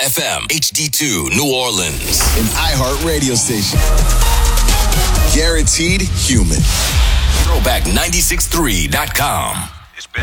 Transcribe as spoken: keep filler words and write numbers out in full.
F M, H D two, New Orleans. An iHeart radio station. Guaranteed human. Throwback nine six three dot com.